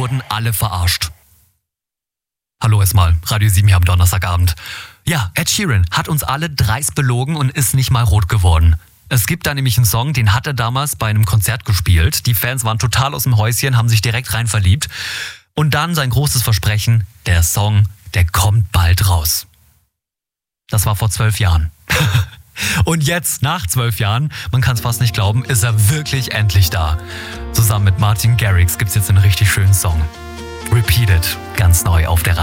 wurden alle verarscht. Hallo erstmal, Radio 7 hier am Donnerstagabend. Ja, Ed Sheeran hat uns alle dreist belogen und ist nicht mal rot geworden. Es gibt da nämlich einen Song, den hat er damals bei einem Konzert gespielt. Die Fans waren total aus dem Häuschen, haben sich direkt rein verliebt. Und dann sein großes Versprechen, der Song, der kommt bald raus. Das war vor 12 Jahren. Und jetzt, nach 12 Jahren, man kann es fast nicht glauben, ist er wirklich endlich da. Zusammen mit Martin Garrix gibt es jetzt einen richtig schönen Song. Repeat It, ganz neu auf der